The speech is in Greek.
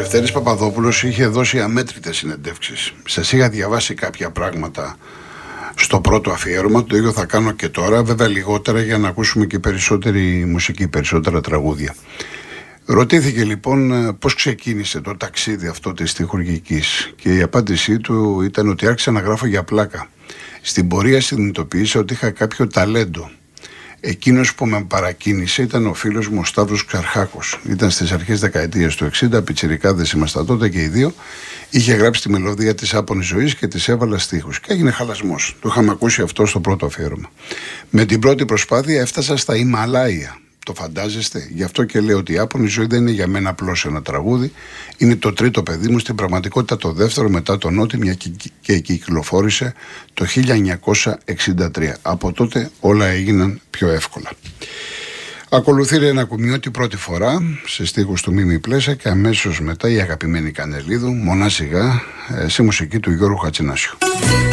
Λευτέρης Παπαδόπουλος είχε δώσει αμέτρητες συνεντεύξεις. Σας είχα διαβάσει κάποια πράγματα στο πρώτο αφιέρωμα, το ίδιο θα κάνω και τώρα, βέβαια λιγότερα για να ακούσουμε και περισσότερη μουσική, περισσότερα τραγούδια. Ρωτήθηκε λοιπόν πώς ξεκίνησε το ταξίδι αυτό της στιχουργικής και η απάντησή του ήταν ότι άρχισα να γράφω για πλάκα. Στην πορεία συνειδητοποίησα ότι είχα κάποιο ταλέντο. Εκείνος που με παρακίνησε ήταν ο φίλος μου ο Σταύρος Ξαρχάκος. Ήταν στις αρχές δεκαετίας του 60, πιτσιρικάδες ήμασταν τότε και οι δύο. Είχε γράψει τη μελωδία της Άπωνης Ζωής και της έβαλα στίχους. Και έγινε χαλασμός. Το είχαμε ακούσει αυτό στο πρώτο αφιέρωμα. Με την πρώτη προσπάθεια έφτασα στα Ιμαλάια. Το φαντάζεστε? Γι' αυτό και λέω ότι η Άπωνη Ζωή δεν είναι για μένα απλώς ένα τραγούδι. Είναι το τρίτο παιδί μου, στην πραγματικότητα το δεύτερο μετά τον Νότι, μια και κυκλοφόρησε το 1963. Από τότε όλα έγιναν πιο εύκολα. Ακολουθεί ένα Κουμιώτη πρώτη φορά σε στίχους του Μίμη Πλέσα και αμέσως μετά η αγαπημένη Κανελίδου, Μονά Σιγά, σε μουσική του Γιώργου Χατζηνάσιου.